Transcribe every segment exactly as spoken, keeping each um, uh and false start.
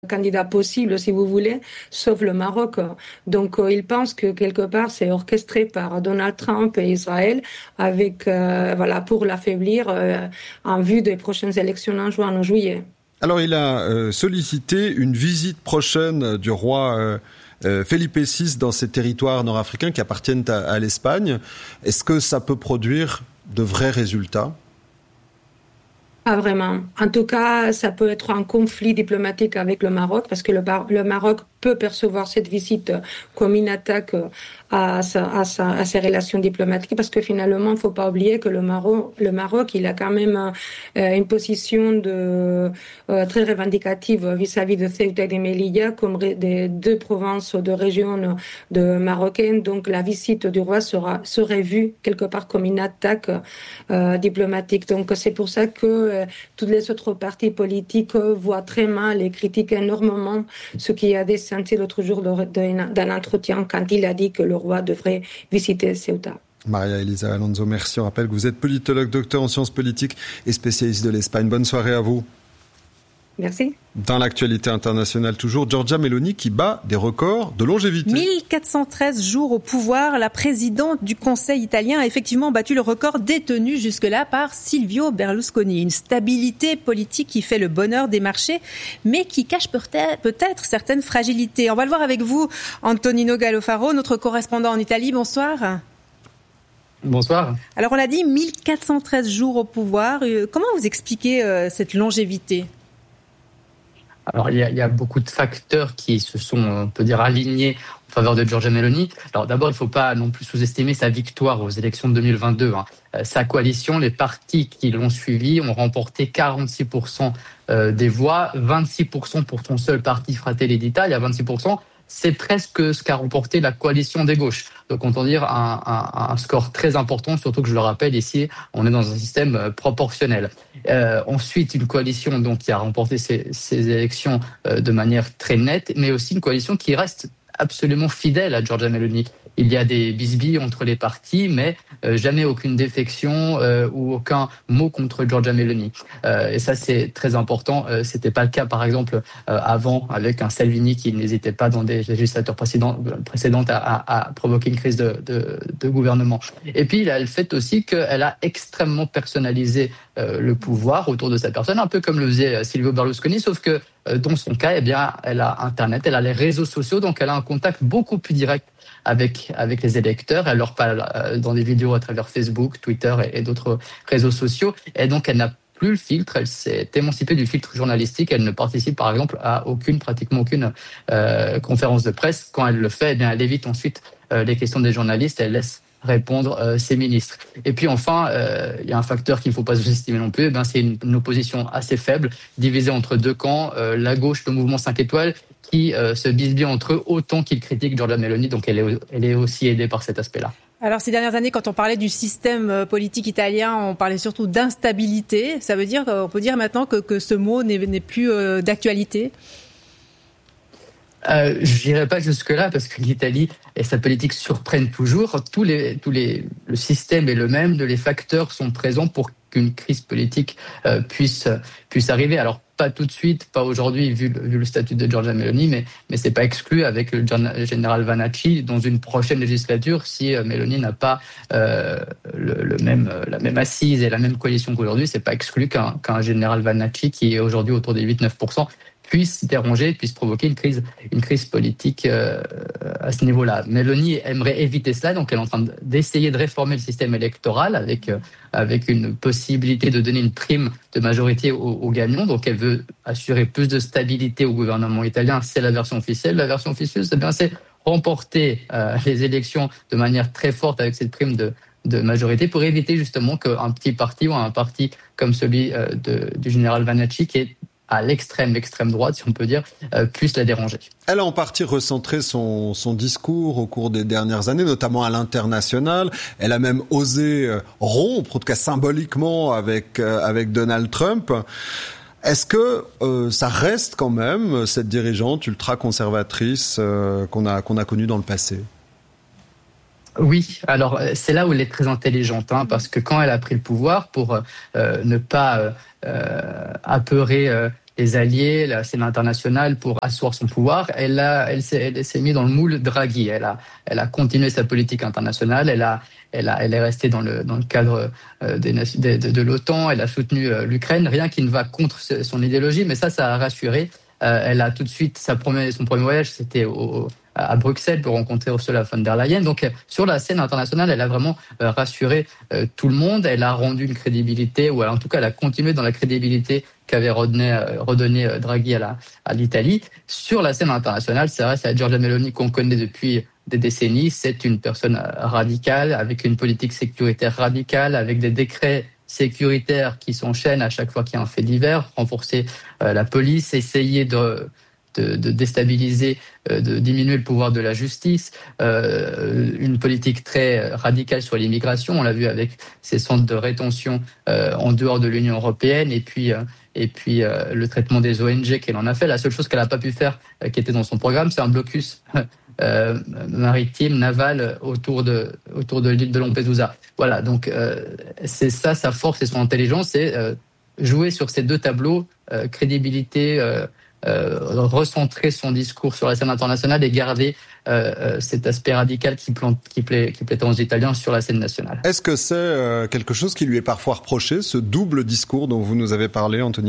candidat possible, si vous voulez, sauf le Maroc. Donc, euh, il pense que quelque part, c'est orchestré par Donald Trump et Israël, avec euh, voilà pour l'affaiblir euh, en vue des prochaines élections en juin, en juillet. Alors, il a euh, sollicité une visite prochaine du roi euh, euh, Felipe six dans ces territoires nord-africains qui appartiennent à, à l'Espagne. Est-ce que ça peut produire de vrais résultats ? Pas vraiment. En tout cas, ça peut être un conflit diplomatique avec le Maroc, parce que le, Bar- le Maroc peut percevoir cette visite comme une attaque à, sa, à, sa, à ses relations diplomatiques, parce que finalement, il ne faut pas oublier que le Maroc, le Maroc, il a quand même euh, une position de, euh, très revendicative vis-à-vis de Ceuta et de Melilla, comme ré, des deux provinces, de régions de marocaines. Donc, la visite du roi sera, serait vue quelque part comme une attaque euh, diplomatique. Donc, c'est pour ça que euh, tous les autres partis politiques euh, voient très mal et critiquent énormément ce qui a des senti l'autre jour de, de, d'un entretien quand il a dit que le roi devrait visiter Ceuta. Maria Elisa Alonso, merci. On rappelle que vous êtes politologue, docteur en sciences politiques et spécialiste de l'Espagne. Bonne soirée à vous. Merci. Dans l'actualité internationale toujours, Giorgia Meloni qui bat des records de longévité. mille quatre cent treize jours au pouvoir, la présidente du Conseil italien a effectivement battu le record détenu jusque-là par Silvio Berlusconi. Une stabilité politique qui fait le bonheur des marchés, mais qui cache peut-être, peut-être certaines fragilités. On va le voir avec vous, Antonino Gallofaro, notre correspondant en Italie. Bonsoir. Bonsoir. Alors on l'a dit, mille quatre cent treize jours au pouvoir. Comment vous expliquez euh, cette longévité ? Alors, il y, a, il y a beaucoup de facteurs qui se sont, on peut dire, alignés en faveur de Giorgia Meloni. Alors, d'abord, il ne faut pas non plus sous-estimer sa victoire aux élections de deux mille vingt-deux. Hein. Euh, sa coalition, les partis qui l'ont suivi ont remporté quarante-six pour cent des voix, vingt-six pour cent pour son seul parti Fratelli d'Italia, vingt-six pour cent. C'est presque ce qu'a remporté la coalition des gauches. Donc, on peut dire un, un, un score très important, surtout que je le rappelle ici, on est dans un système proportionnel. Euh, ensuite, une coalition donc qui a remporté ces, ces élections euh, de manière très nette, mais aussi une coalition qui reste absolument fidèle à Giorgia Meloni. Il y a des bisbilles entre les partis, mais euh, jamais aucune défection euh, ou aucun mot contre Giorgia Meloni. Euh, et ça, c'est très important. Euh, c'était pas le cas, par exemple, euh, avant, avec un Salvini qui n'hésitait pas dans des législatures précédentes, précédentes à, à, à provoquer une crise de, de, de gouvernement. Et puis, il y a le fait aussi qu'elle a extrêmement personnalisé euh, le pouvoir autour de sa personne, un peu comme le faisait Silvio Berlusconi, sauf que euh, dans son cas, eh bien, elle a Internet, elle a les réseaux sociaux, donc elle a un contact beaucoup plus direct avec avec les électeurs. Elle leur parle euh, dans des vidéos à travers Facebook, Twitter et, et d'autres réseaux sociaux. Et donc, elle n'a plus le filtre. Elle s'est émancipée du filtre journalistique. Elle ne participe, par exemple, à aucune, pratiquement aucune euh, conférence de presse. Quand elle le fait, eh bien, elle évite ensuite euh, les questions des journalistes. Elle laisse répondre euh, ses ministres. Et puis enfin, euh, il y a un facteur qu'il ne faut pas sous-estimer non plus. Eh bien, c'est une, une opposition assez faible, divisée entre deux camps. Euh, la gauche, le mouvement cinq étoiles, qui euh, se bisbillent entre eux autant qu'ils critiquent Giorgia Meloni. Donc elle est, elle est aussi aidée par cet aspect-là. Alors ces dernières années, quand on parlait du système politique italien, on parlait surtout d'instabilité. Ça veut dire qu'on peut dire maintenant que, que ce mot n'est, n'est plus euh, d'actualité ? Euh, je n'irai pas jusque-là parce que l'Italie et sa politique surprennent toujours. Tous les, tous les, le système est le même, les facteurs sont présents pour qu'une crise politique euh, puisse, puisse arriver. Alors, pas tout de suite, pas aujourd'hui, vu le, vu le statut de Giorgia Meloni, mais, mais c'est pas exclu avec le général Vanacci dans une prochaine législature si euh, Meloni n'a pas euh, le, le même, la même assise et la même coalition qu'aujourd'hui. C'est pas exclu qu'un, qu'un général Vanacci qui est aujourd'hui autour des huit à neuf pour cent puisse déranger, puisse provoquer une crise, une crise politique euh, à ce niveau-là. Meloni aimerait éviter cela, donc elle est en train d'essayer de réformer le système électoral avec euh, avec une possibilité de donner une prime de majorité aux, aux gagnants. Donc elle veut assurer plus de stabilité au gouvernement italien. C'est la version officielle. La version officieuse, c'est bien, c'est remporter euh, les élections de manière très forte avec cette prime de de majorité pour éviter justement qu'un petit parti ou un parti comme celui euh, de, du général Vanacci, qui est à l'extrême, l'extrême droite, si on peut dire, euh, puisse la déranger. Elle a en partie recentré son, son discours au cours des dernières années, notamment à l'international. Elle a même osé euh, rompre, en tout cas symboliquement, avec, euh, avec Donald Trump. Est-ce que euh, ça reste quand même cette dirigeante ultra-conservatrice euh, qu'on a, qu'on a connue dans le passé ? Oui, alors c'est là où elle est très intelligente, hein, parce que quand elle a pris le pouvoir, pour euh, ne pas euh, apeurer euh, les alliés, la scène internationale pour asseoir son pouvoir. Elle a, elle s'est, elle s'est mise dans le moule Draghi. Elle a, elle a continué sa politique internationale. Elle a, elle a, elle est restée dans le dans le cadre euh, des, de, de, de l'OTAN. Elle a soutenu euh, l'Ukraine. Rien qui ne va contre son idéologie, mais ça, ça a rassuré. Euh, elle a tout de suite sa première, son premier voyage, c'était au, à Bruxelles pour rencontrer Ursula von der Leyen. Donc, sur la scène internationale, elle a vraiment euh, rassuré euh, tout le monde. Elle a rendu une crédibilité, ou en tout cas, elle a continué dans la crédibilité qu'avait redonné, euh, redonné euh, Draghi à, la, à l'Italie. Sur la scène internationale, c'est vrai, c'est la Giorgia Meloni qu'on connaît depuis des décennies. C'est une personne radicale, avec une politique sécuritaire radicale, avec des décrets sécuritaires qui s'enchaînent à chaque fois qu'il y a un fait divers, renforcer euh, la police, essayer de, de, de déstabiliser, euh, de diminuer le pouvoir de la justice, euh, une politique très radicale sur l'immigration, on l'a vu avec ces centres de rétention euh, en dehors de l'Union européenne, et puis euh, et puis euh, le traitement des O N G qu'elle en a fait. La seule chose qu'elle n'a pas pu faire, euh, qui était dans son programme, c'est un blocus Euh, maritime, naval autour de autour de l'île de Lampedusa. Voilà, donc euh, c'est ça sa force et son intelligence, c'est euh, jouer sur ces deux tableaux, euh, crédibilité, euh, euh, recentrer son discours sur la scène internationale et garder euh, euh, cet aspect radical qui, plante, qui plaît qui plaît tant aux Italiens sur la scène nationale. Est-ce que c'est euh, quelque chose qui lui est parfois reproché, ce double discours dont vous nous avez parlé, Antonino ?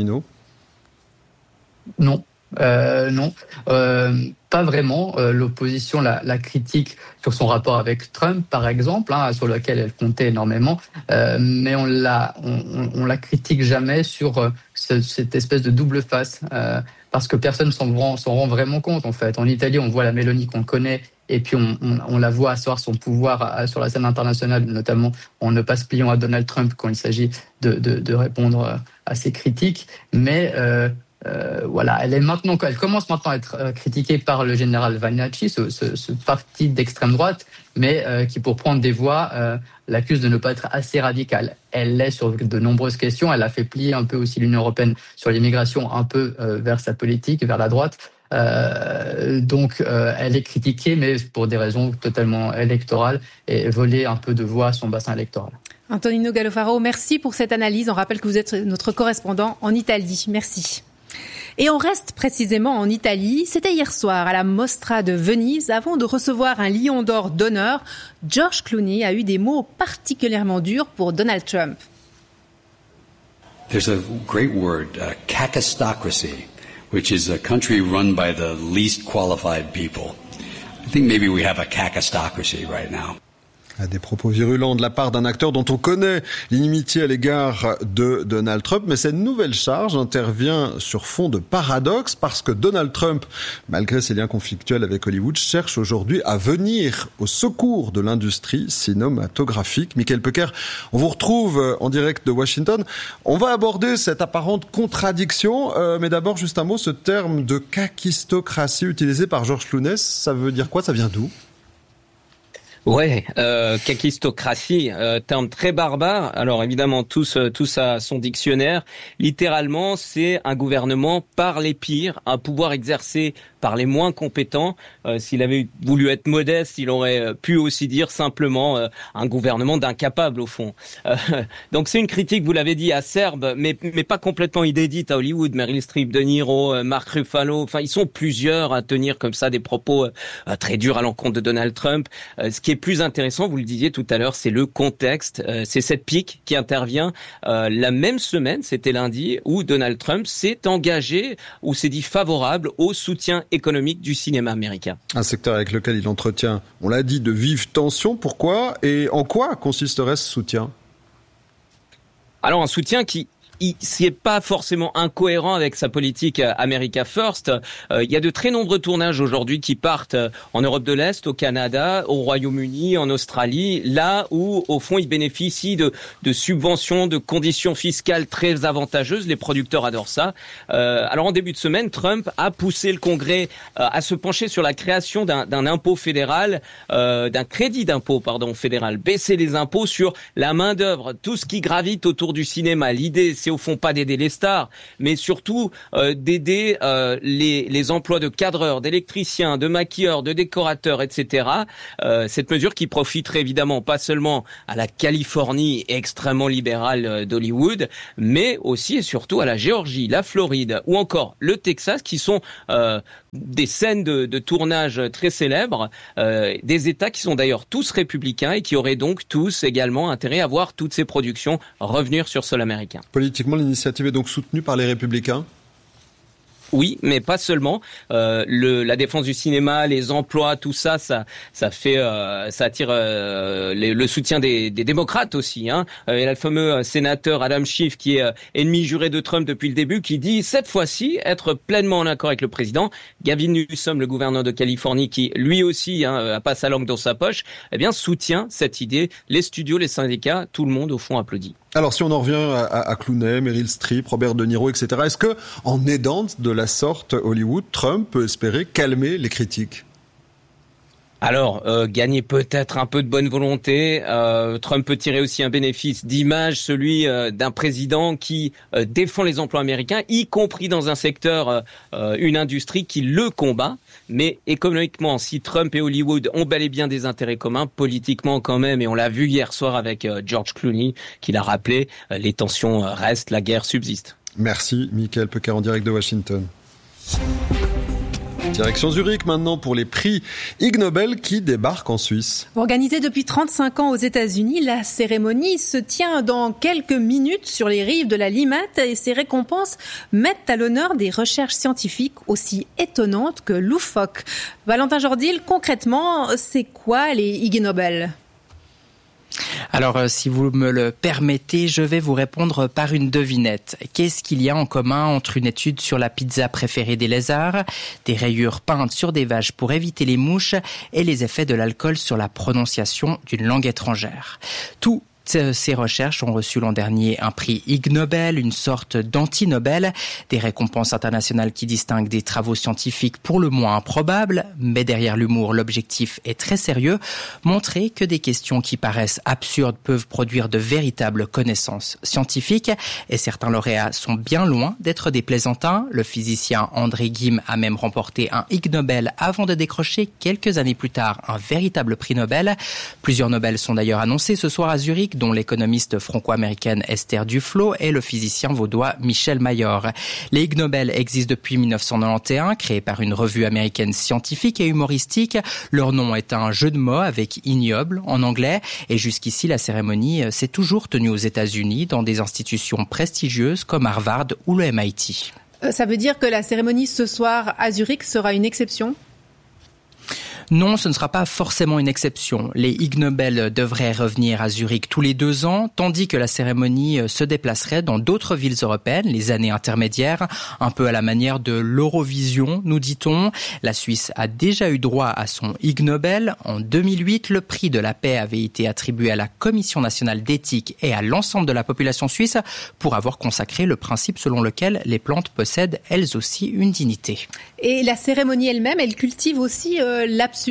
Non. Euh, non, euh, pas vraiment. Euh, l'opposition la, la critique sur son rapport avec Trump, par exemple, hein, sur lequel elle comptait énormément, euh, mais on la, on, on la critique jamais sur euh, ce, cette espèce de double face, euh, parce que personne s'en rend, s'en rend vraiment compte. En fait, en Italie, on voit la Meloni qu'on connaît, et puis on, on, on la voit asseoir son pouvoir à, sur la scène internationale, notamment en ne pas se pliant à Donald Trump quand il s'agit de, de, de répondre à ses critiques, mais euh, Euh, voilà, elle est maintenant, elle commence maintenant à être euh, critiquée par le général Vagnacci, ce, ce, ce parti d'extrême droite, mais euh, qui, pour prendre des voix, euh, l'accuse de ne pas être assez radicale. Elle l'est sur de nombreuses questions. Elle a fait plier un peu aussi l'Union européenne sur l'immigration, un peu euh, vers sa politique, vers la droite. Euh, donc, euh, elle est critiquée, mais pour des raisons totalement électorales, et voler un peu de voix à son bassin électoral. Antonino Gallofaro, merci pour cette analyse. On rappelle que vous êtes notre correspondant en Italie. Merci. Et on reste précisément en Italie. C'était hier soir à la Mostra de Venise. Avant de recevoir un lion d'or d'honneur, George Clooney a eu des mots particulièrement durs pour Donald Trump. There's a great word, uh, cacistocracy, which is a country run by the least qualified people. I think maybe we have a cacistocracy right now. Des propos virulents de la part d'un acteur dont on connaît l'inimitié à l'égard de Donald Trump, mais cette nouvelle charge intervient sur fond de paradoxe parce que Donald Trump, malgré ses liens conflictuels avec Hollywood, cherche aujourd'hui à venir au secours de l'industrie cinématographique. Michael Pecker, on vous retrouve en direct de Washington. On va aborder cette apparente contradiction, euh, mais d'abord juste un mot, ce terme de kakistocratie utilisé par George Clooney, ça veut dire quoi ? Ça vient d'où ? Ouais, euh, kakistocratie, euh, terme très barbare. Alors évidemment, tous, tous à son dictionnaire. Littéralement, c'est un gouvernement par les pires, un pouvoir exercé par les moins compétents. Euh, s'il avait voulu être modeste, il aurait pu aussi dire simplement euh, un gouvernement d'incapables au fond. Euh, donc c'est une critique, vous l'avez dit, acerbe, mais, mais pas complètement inédite à Hollywood. Meryl Streep, De Niro, euh, Mark Ruffalo, enfin ils sont plusieurs à tenir comme ça des propos euh, très durs à l'encontre de Donald Trump. Euh, ce qui est plus intéressant, vous le disiez tout à l'heure, c'est le contexte. Euh, c'est cette pique qui intervient euh, la même semaine, c'était lundi, où Donald Trump s'est engagé, ou s'est dit favorable au soutien économique du cinéma américain. Un secteur avec lequel il entretient, on l'a dit, de vives tensions. Pourquoi et en quoi consisterait ce soutien ? Alors un soutien qui c'est pas forcément incohérent avec sa politique America First. Euh, il y a de très nombreux tournages aujourd'hui qui partent en Europe de l'Est, au Canada, au Royaume-Uni, en Australie, là où, au fond, ils bénéficient de, de subventions, de conditions fiscales très avantageuses. Les producteurs adorent ça. Euh, alors, en début de semaine, Trump a poussé le Congrès euh, à se pencher sur la création d'un, d'un impôt fédéral, euh, d'un crédit d'impôt, pardon, fédéral. Baisser les impôts sur la main-d'œuvre, tout ce qui gravite autour du cinéma. L'idée, c'est au fond pas d'aider les stars, mais surtout euh, d'aider euh, les, les emplois de cadreurs, d'électriciens, de maquilleurs, de décorateurs, et cetera. Euh, cette mesure qui profiterait évidemment pas seulement à la Californie extrêmement libérale d'Hollywood, mais aussi et surtout à la Géorgie, la Floride ou encore le Texas, qui sont euh, des scènes de, de tournage très célèbres, euh, des États qui sont d'ailleurs tous républicains et qui auraient donc tous également intérêt à voir toutes ces productions revenir sur sol américain. Politiquement, l'initiative est donc soutenue par les républicains ? Oui, mais pas seulement. Euh, le, la défense du cinéma, les emplois, tout ça, ça, ça fait, euh, ça attire euh, les, le soutien des, des démocrates aussi. Hein. Euh, il y a le fameux sénateur Adam Schiff qui est euh, ennemi juré de Trump depuis le début, qui dit cette fois-ci être pleinement en accord avec le président. Gavin Newsom, le gouverneur de Californie, qui lui aussi hein, a pas sa langue dans sa poche, eh bien soutient cette idée. Les studios, les syndicats, tout le monde au fond applaudit. Alors, si on en revient à, à Clooney, Meryl Streep, Robert De Niro, et cetera, est-ce que, en aidant de la sorte Hollywood, Trump peut espérer calmer les critiques ? Alors, euh, gagner peut-être un peu de bonne volonté. Euh, Trump peut tirer aussi un bénéfice d'image, celui euh, d'un président qui euh, défend les emplois américains, y compris dans un secteur, euh, une industrie qui le combat. Mais économiquement, si Trump et Hollywood ont bel et bien des intérêts communs, politiquement quand même, et on l'a vu hier soir avec euh, George Clooney, qui l'a rappelé, euh, les tensions restent, la guerre subsiste. Merci, Mickaël Pecker en direct de Washington. Direction Zurich maintenant pour les prix Ig Nobel qui débarquent en Suisse. Organisée depuis trente-cinq ans aux États-Unis, la cérémonie se tient dans quelques minutes sur les rives de la Limate et ses récompenses mettent à l'honneur des recherches scientifiques aussi étonnantes que loufoques. Valentin Jordil, concrètement, c'est quoi les Ig Nobel ? Alors, euh, si vous me le permettez, je vais vous répondre par une devinette. Qu'est-ce qu'il y a en commun entre une étude sur la pizza préférée des lézards, des rayures peintes sur des vaches pour éviter les mouches et les effets de l'alcool sur la prononciation d'une langue étrangère ? Tout Ces recherches ont reçu l'an dernier un prix Ig Nobel, une sorte d'anti-Nobel, des récompenses internationales qui distinguent des travaux scientifiques pour le moins improbables, mais derrière l'humour, l'objectif est très sérieux, montrer que des questions qui paraissent absurdes peuvent produire de véritables connaissances scientifiques, et certains lauréats sont bien loin d'être des plaisantins. Le physicien André Gim a même remporté un Ig Nobel avant de décrocher quelques années plus tard un véritable prix Nobel. Plusieurs Nobels sont d'ailleurs annoncés ce soir à Zurich, dont l'économiste franco-américaine Esther Duflo et le physicien vaudois Michel Mayor. Les Ig Nobel existent depuis dix-neuf cent quatre-vingt-onze, créés par une revue américaine scientifique et humoristique. Leur nom est un jeu de mots avec ignoble en anglais, et jusqu'ici la cérémonie s'est toujours tenue aux États-Unis dans des institutions prestigieuses comme Harvard ou le M I T. Ça veut dire que la cérémonie ce soir à Zurich sera une exception ? Non, ce ne sera pas forcément une exception. Les Ig Nobel devraient revenir à Zurich tous les deux ans, tandis que la cérémonie se déplacerait dans d'autres villes européennes, les années intermédiaires, un peu à la manière de l'Eurovision, nous dit-on. La Suisse a déjà eu droit à son Ig Nobel. En deux mille huit, le prix de la paix avait été attribué à la Commission nationale d'éthique et à l'ensemble de la population suisse pour avoir consacré le principe selon lequel les plantes possèdent elles aussi une dignité. Et la cérémonie elle-même, elle cultive aussi euh, l'absurde ?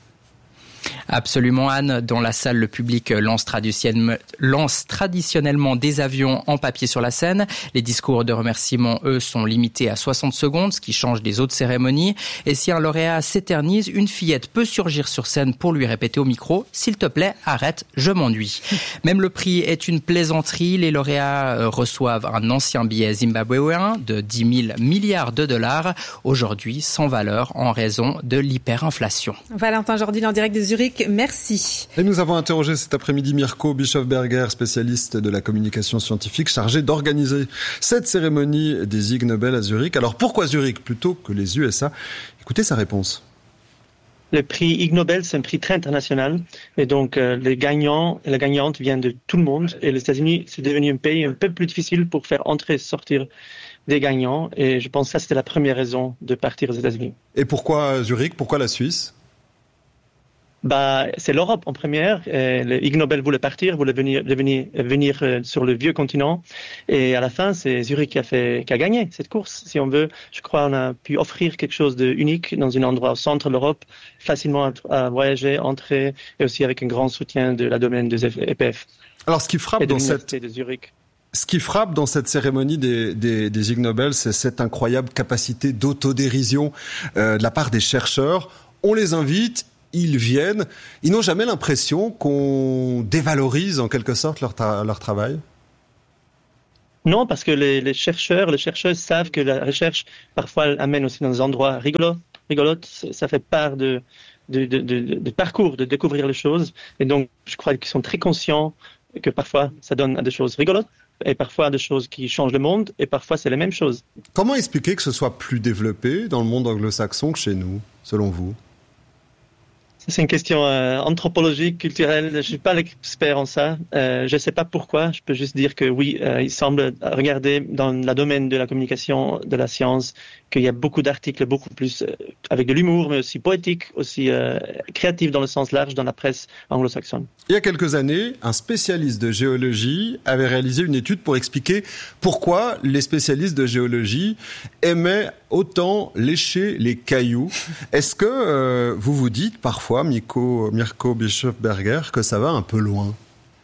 Absolument, Anne. Dans la salle, le public lance, lance traditionnellement des avions en papier sur la scène. Les discours de remerciement, eux, sont limités à soixante secondes, ce qui change des autres cérémonies. Et si un lauréat s'éternise, une fillette peut surgir sur scène pour lui répéter au micro « S'il te plaît, arrête, je m'ennuie ». Même le prix est une plaisanterie. Les lauréats reçoivent un ancien billet zimbabwéen de dix mille milliards de dollars, aujourd'hui sans valeur en raison de l'hyperinflation. Valentin Jordil en direct de Zurich, merci. Et nous avons interrogé cet après-midi Mirko Bischofberger, spécialiste de la communication scientifique, chargé d'organiser cette cérémonie des Ig Nobel à Zurich. Alors pourquoi Zurich plutôt que les U S A ? Écoutez sa réponse. Le prix Ig Nobel, c'est un prix très international. Et donc, euh, les gagnants et la gagnante viennent de tout le monde. Et les États-Unis, c'est devenu un pays un peu plus difficile pour faire entrer et sortir des gagnants. Et je pense que ça, c'était la première raison de partir aux États-Unis. Et pourquoi Zurich ? Pourquoi la Suisse ? Bah, c'est l'Europe en première. Et le Ig Nobel voulait partir, voulait venir, venir, venir sur le vieux continent. Et à la fin, c'est Zurich qui a fait, qui a gagné cette course. Si on veut, je crois, on a pu offrir quelque chose de unique dans un endroit au centre de l'Europe, facilement à, à voyager, entrer, et aussi avec un grand soutien de la domaine des E P F. Alors, ce qui frappe et de dans cette de Zurich. Ce qui frappe dans cette cérémonie des, des, des Ig Nobel, c'est cette incroyable capacité d'autodérision euh, de la part des chercheurs. On les invite, ils viennent. Ils n'ont jamais l'impression qu'on dévalorise en quelque sorte leur, tra- leur travail? Non, parce que les, les chercheurs, les chercheuses savent que la recherche parfois amène aussi dans des endroits rigolos. rigolotes. Ça fait part de, de, de, de, de parcours, de découvrir les choses. Et donc, je crois qu'ils sont très conscients que parfois ça donne à des choses rigolotes. Et parfois des choses qui changent le monde, et parfois c'est les mêmes choses. Comment expliquer que ce soit plus développé dans le monde anglo-saxon que chez nous, selon vous? C'est une question euh, anthropologique, culturelle. Je ne suis pas l'expert en ça. Euh, je ne sais pas pourquoi. Je peux juste dire que oui, euh, il semble regarder dans le domaine de la communication, de la science, qu'il y a beaucoup d'articles, beaucoup plus euh, avec de l'humour, mais aussi poétique, aussi euh, créatif dans le sens large dans la presse anglo-saxonne. Il y a quelques années, un spécialiste de géologie avait réalisé une étude pour expliquer pourquoi les spécialistes de géologie aimaient autant lécher les cailloux. Est-ce que euh, vous vous dites parfois, Mirko, Mirko Bischofberger, que ça va un peu loin?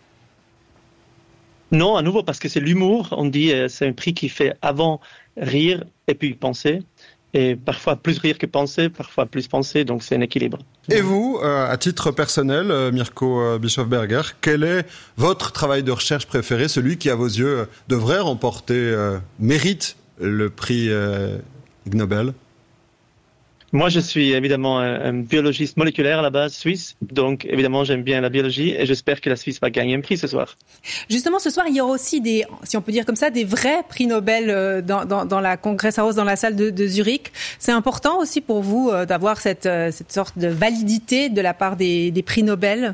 Non, à nouveau, parce que c'est l'humour. On dit euh, c'est un prix qui fait avant rire et puis penser. Et parfois plus rire que penser, parfois plus penser, donc c'est un équilibre. Et vous, euh, à titre personnel, euh, Mirko euh, Bischofberger, quel est votre travail de recherche préféré, celui qui, à vos yeux, euh, devrait remporter, euh, mérite le prix euh, Ig Nobel? Moi, je suis évidemment un, un biologiste moléculaire à la base, suisse. Donc, évidemment, j'aime bien la biologie et j'espère que la Suisse va gagner un prix ce soir. Justement, ce soir, il y aura aussi des, si on peut dire comme ça, des vrais prix Nobel dans, dans, dans la Kongresshaus, dans la salle de, de Zurich. C'est important aussi pour vous euh, d'avoir cette, euh, cette sorte de validité de la part des, des prix Nobel?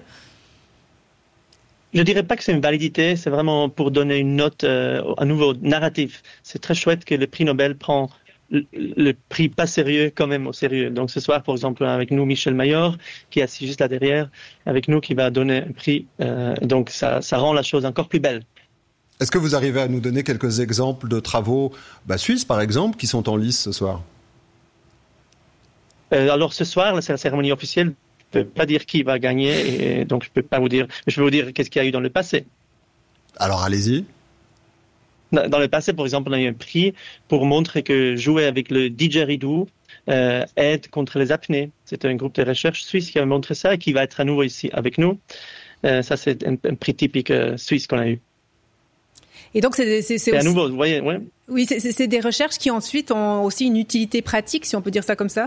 Je dirais pas que c'est une validité, c'est vraiment pour donner une note, euh, un nouveau narratif. C'est très chouette que le prix Nobel prend le prix pas sérieux quand même au sérieux. Donc ce soir, par exemple, avec nous, Michel Mayor, qui est assis juste là derrière, avec nous, qui va donner un prix. Euh, donc ça, ça rend la chose encore plus belle. Est-ce que vous arrivez à nous donner quelques exemples de travaux bah, suisses, par exemple, qui sont en lice ce soir? euh, Alors ce soir, c'est la cérémonie officielle. Je ne peux pas dire qui va gagner, et donc je peux pas vous dire. Mais je peux vous dire qu'est-ce qu'il y a eu dans le passé. Alors allez-y. Dans le passé, par exemple, on a eu un prix pour montrer que jouer avec le didgeridoo euh, aide contre les apnées. C'est un groupe de recherche suisse qui a montré ça et qui va être à nouveau ici avec nous. Euh, ça, c'est un, un prix typique euh, suisse qu'on a eu. Et donc, c'est, c'est, c'est et aussi... à nouveau, vous voyez, ouais. Oui, c'est, c'est des recherches qui ensuite ont aussi une utilité pratique, si on peut dire ça comme ça.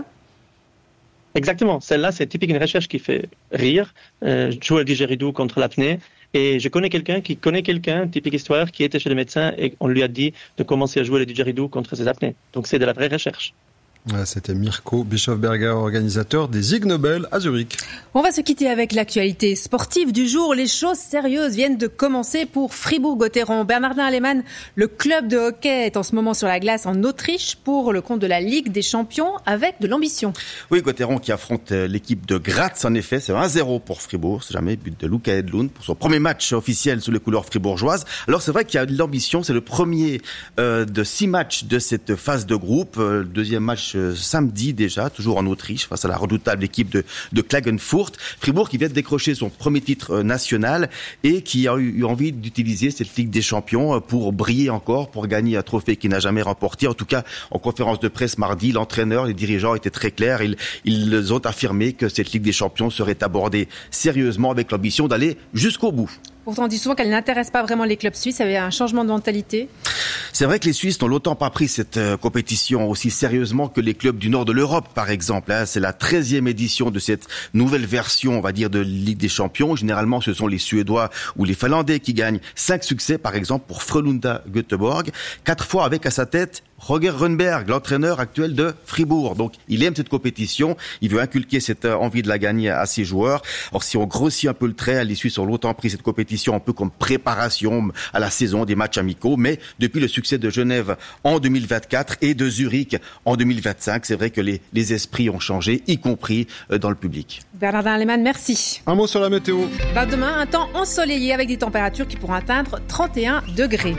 Exactement. Celle-là, c'est typique une recherche qui fait rire, euh, jouer le didgeridoo contre l'apnée. Et je connais quelqu'un qui connaît quelqu'un, typique histoire, qui était chez le médecin et on lui a dit de commencer à jouer le didgeridoo contre ses apnées. Donc c'est de la vraie recherche. Ouais, c'était Mirko Bischofberger, organisateur des Ig Nobel à Zurich. On va se quitter avec l'actualité sportive du jour. Les choses sérieuses viennent de commencer pour Fribourg-Gotteron. Bernardin Alemann, le club de hockey est en ce moment sur la glace en Autriche pour le compte de la Ligue des Champions avec de l'ambition. Oui, Gotteron qui affronte l'équipe de Graz, en effet, c'est un zéro pour Fribourg. C'est jamais but de Luca Edlund pour son premier match officiel sous les couleurs fribourgeoises. Alors c'est vrai qu'il y a de l'ambition, c'est le premier euh, de six matchs de cette phase de groupe. Euh, le deuxième match samedi déjà, toujours en Autriche, face à la redoutable équipe de, de Klagenfurt. Fribourg qui vient de décrocher son premier titre national et qui a eu, eu envie d'utiliser cette Ligue des Champions pour briller encore, pour gagner un trophée qu'il n'a jamais remporté. En tout cas, en conférence de presse mardi, l'entraîneur, les dirigeants étaient très clairs. Ils, ils ont affirmé que cette Ligue des Champions serait abordée sérieusement avec l'ambition d'aller jusqu'au bout. Pourtant, on dit souvent qu'elle n'intéresse pas vraiment les clubs suisses. Il y a un changement de mentalité. C'est vrai que les Suisses n'ont longtemps pas pris cette euh, compétition aussi sérieusement que les clubs du nord de l'Europe, par exemple. Hein. C'est la treizième édition de cette nouvelle version, on va dire, de Ligue des Champions. Généralement, ce sont les Suédois ou les Finlandais qui gagnent. Cinq succès, par exemple, pour Frölunda Göteborg. Quatre fois avec à sa tête Roger Rönnberg, l'entraîneur actuel de Fribourg. Donc, il aime cette compétition. Il veut inculquer cette envie de la gagner à ses joueurs. Alors, si on grossit un peu le trait, les Suisses ont longtemps pris cette compétition un peu comme préparation à la saison des matchs amicaux. Mais depuis le succès de Genève en deux mille vingt-quatre et de Zurich en deux mille vingt-cinq, c'est vrai que les, les esprits ont changé, y compris dans le public. Bernardin Alemann, merci. Un mot sur la météo. Bah, demain, un temps ensoleillé avec des températures qui pourront atteindre trente et un degrés.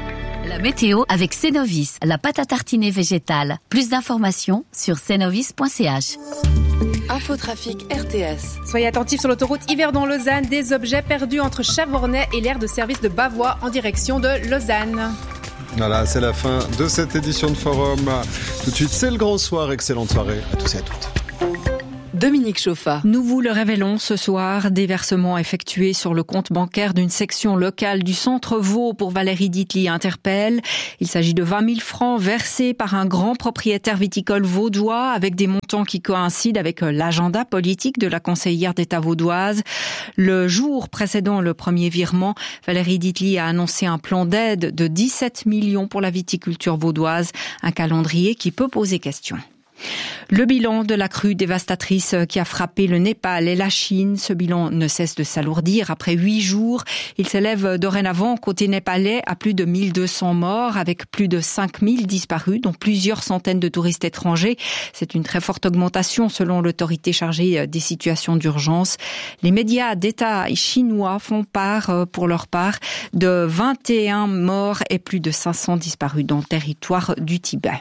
La météo avec Cenovis, la pâte à tartiner végétale. Plus d'informations sur cenovis point c h. Infotrafic R T S. Soyez attentifs sur l'autoroute Yverdon-Lausanne, des objets perdus entre Chavornay et l'aire de service de Bavois en direction de Lausanne. Voilà, c'est la fin de cette édition de Forum. Tout de suite, c'est le grand soir. Excellente soirée à tous et à toutes. Dominique Chauffa. Nous vous le révélons ce soir, des versements effectués sur le compte bancaire d'une section locale du Centre Vaud pour Valérie Ditli interpelle. Il s'agit de vingt mille francs versés par un grand propriétaire viticole vaudois avec des montants qui coïncident avec l'agenda politique de la conseillère d'État vaudoise. Le jour précédent le premier virement, Valérie Ditli a annoncé un plan d'aide de dix-sept millions pour la viticulture vaudoise, un calendrier qui peut poser question. Le bilan de la crue dévastatrice qui a frappé le Népal et la Chine, ce bilan ne cesse de s'alourdir après huit jours. Il s'élève dorénavant côté népalais à plus de mille deux cents morts avec plus de cinq mille disparus, dont plusieurs centaines de touristes étrangers. C'est une très forte augmentation selon l'autorité chargée des situations d'urgence. Les médias d'État chinois font part, pour leur part, de vingt et un morts et plus de cinq cents disparus dans le territoire du Tibet.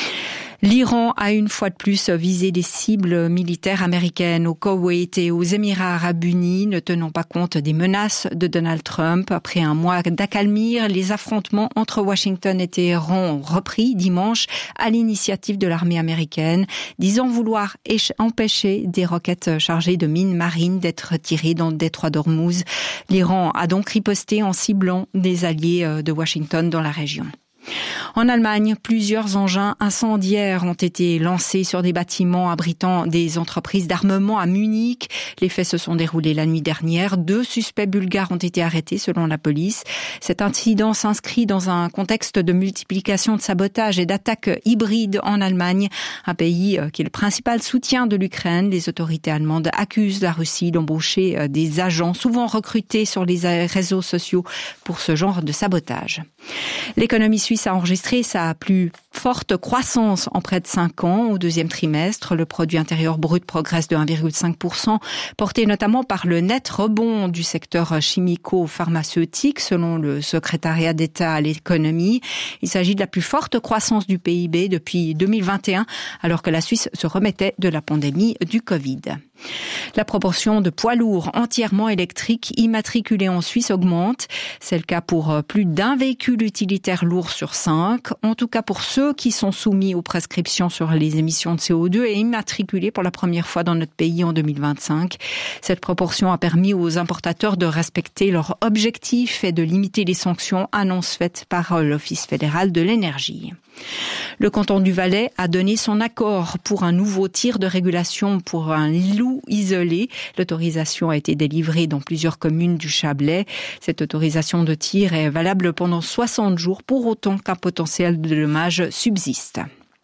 L'Iran a une fois de plus visé des cibles militaires américaines au Koweït et aux Émirats arabes unis, ne tenant pas compte des menaces de Donald Trump. Après un mois d'accalmie, les affrontements entre Washington et Téhéran ont repris dimanche à l'initiative de l'armée américaine, disant vouloir empêcher des roquettes chargées de mines marines d'être tirées dans le détroit d'Ormuz. L'Iran a donc riposté en ciblant des alliés de Washington dans la région. En Allemagne, plusieurs engins incendiaires ont été lancés sur des bâtiments abritant des entreprises d'armement à Munich. Les faits se sont déroulés la nuit dernière. Deux suspects bulgares ont été arrêtés selon la police. Cet incident s'inscrit dans un contexte de multiplication de sabotages et d'attaques hybrides en Allemagne, un pays qui est le principal soutien de l'Ukraine. Les autorités allemandes accusent la Russie d'embaucher des agents souvent recrutés sur les réseaux sociaux pour ce genre de sabotage. L'économie suisse a enregistré sa plus forte croissance en près de cinq ans. Au deuxième trimestre, le produit intérieur brut progresse de un virgule cinq pour cent, porté notamment par le net rebond du secteur chimico-pharmaceutique, selon le secrétariat d'État à l'économie. Il s'agit de la plus forte croissance du P I B depuis deux mille vingt et un, alors que la Suisse se remettait de la pandémie du Covid. La proportion de poids lourds entièrement électriques immatriculés en Suisse augmente. C'est le cas pour plus d'un véhicule utilitaire lourd sur cinq. En tout cas pour ceux qui sont soumis aux prescriptions sur les émissions de C O deux et immatriculés pour la première fois dans notre pays en deux mille vingt-cinq. Cette proportion a permis aux importateurs de respecter leurs objectifs et de limiter les sanctions, annonce faite par l'Office fédéral de l'énergie. Le canton du Valais a donné son accord pour un nouveau tir de régulation pour un loup isolé. L'autorisation a été délivrée dans plusieurs communes du Chablais. Cette autorisation de tir est valable pendant soixante jours, pour autant qu'un potentiel de dommage subsiste.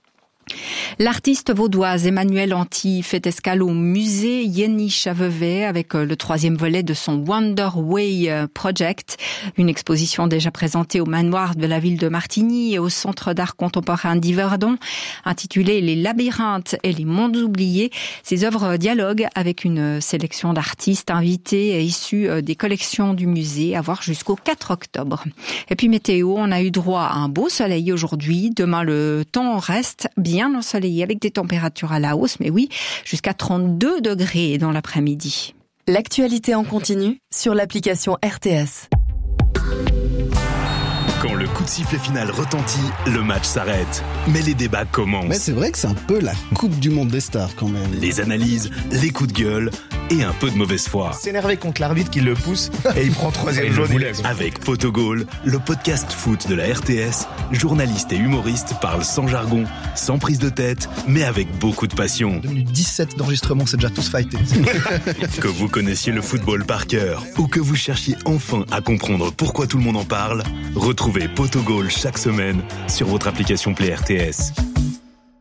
L'artiste vaudoise Emmanuelle Anti fait escale au musée Yéniche à Vevey avec le troisième volet de son Wonder Way Project, une exposition déjà présentée au manoir de la ville de Martigny et au centre d'art contemporain d'Yverdon, intitulée Les labyrinthes et les mondes oubliés. Ces œuvres dialoguent avec une sélection d'artistes invités et issus des collections du musée, à voir jusqu'au quatre octobre. Et puis météo, on a eu droit à un beau soleil aujourd'hui. Demain, le temps reste bien ensoleillé avec des températures à la hausse, mais oui, jusqu'à trente-deux degrés dans l'après-midi. L'actualité en continu sur l'application R T S. Quand le coup de sifflet final retentit, le match s'arrête. Mais les débats commencent. Mais c'est vrai que c'est un peu la Coupe du Monde des stars quand même. Les analyses, les coups de gueule et un peu de mauvaise foi. S'énerver contre l'arbitre qui le pousse et il prend troisième jaune. Avec Potogol, le podcast foot de la R T S, journalistes et humoristes parlent sans jargon, sans prise de tête, mais avec beaucoup de passion. deux minutes dix-sept d'enregistrement, c'est déjà tous fightés. Que vous connaissiez le football par cœur ou que vous cherchiez enfin à comprendre pourquoi tout le monde en parle, retrouvez Potogol chaque semaine sur votre application Play R T S.